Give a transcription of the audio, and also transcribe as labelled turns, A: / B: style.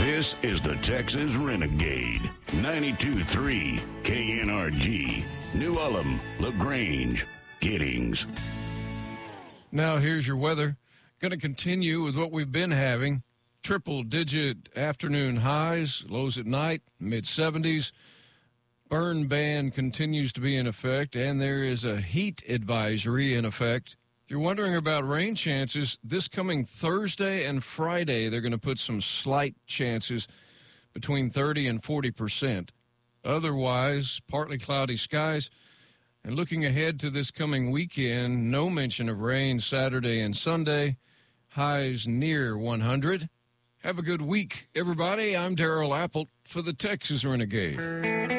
A: This is the Texas Renegade. 92.3 KNRG. New Ulm, LaGrange, Giddings.
B: Now here's your weather. Going to continue with what we've been having. Triple-digit afternoon highs, lows at night, mid-70s. Burn ban continues to be in effect, and there is a heat advisory in effect. If you're wondering about rain chances, this coming Thursday and Friday, they're going to put some slight chances between 30 and 40%. Otherwise, partly cloudy skies. And looking ahead to this coming weekend, no mention of rain Saturday and Sunday. Highs near 100. Have a good week, everybody. I'm Darrell Apple for the Texas Renegade.